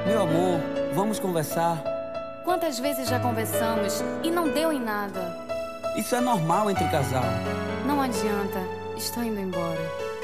Meu amor, vamos conversar. Quantas vezes já conversamos e não deu em nada? Isso é normal entre casal. Não adianta, estou indo embora.